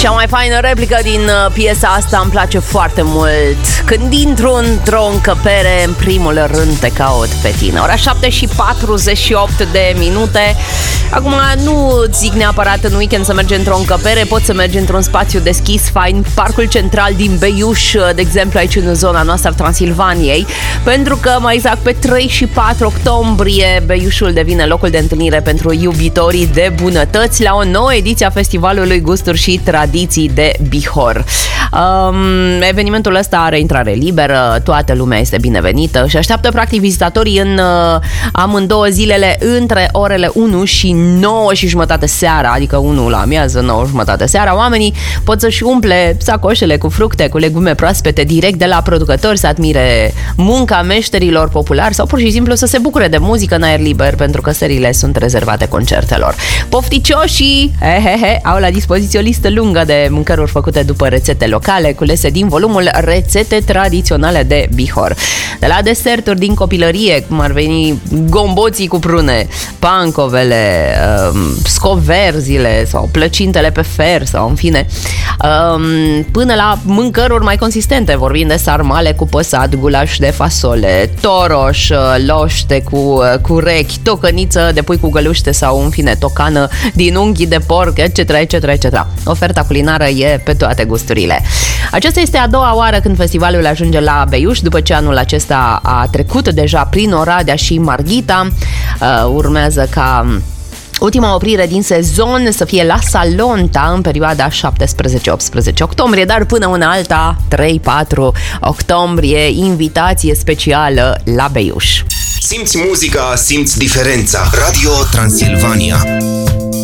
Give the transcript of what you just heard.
Cea mai faină replică din piesa asta îmi place foarte mult. Când intru într-o încăpere, în primul rând te caut pe tine. Ora 7:48 de minute. Acum nu zic neapărat în weekend să mergi într-o încăpere, poți să mergi într-un spațiu deschis, fain, Parcul Central din Beiuș, de exemplu aici în zona noastră Transilvaniei, pentru că mai exact pe 3 și 4 octombrie Beiușul devine locul de întâlnire pentru iubitorii de bunătăți la o nouă ediție a Festivalului Gusturi și Tradiții de Bihor. Evenimentul ăsta are intrare liberă, toată lumea este binevenită și așteaptă practic vizitatorii în amândouă zilele între orele 1 și 9 și jumătate seara, adică 1 la amiază, 9 și jumătate seara. Oamenii pot să-și umple sacoșele cu fructe, cu legume proaspete direct de la producători, să admire munca meșterilor populari sau pur și simplu să se bucure de muzică în aer liber, pentru că serile sunt rezervate concertelor. Pofticioșii au la dispoziție o listă lungă de mâncăruri făcute după rețete locale, culese din volumul Rețete tradiționale de Bihor. De la deserturi din copilărie, cum ar veni gomboții cu prune, pancovele, scoverzile sau plăcintele pe fer sau în fine, până la mâncăruri mai consistente, vorbind de sarmale cu păsat, gulaș de fasole, toroș, loște cu rechi, tocăniță de pui cu găluște sau în fine tocană din unghi de porc, etc., etc., etc. Oferta culinară e pe toate gusturile. Aceasta este a doua oară când festivalul ajunge la Beiuș, după ce anul acesta a trecut deja prin Oradea și Marghita. Urmează ca ultima oprire din sezon să fie la Salonta în perioada 17-18 octombrie, dar până una alta, 3-4 octombrie, invitație specială la Beiuș. Simți muzica, simți diferența. Radio Transilvania.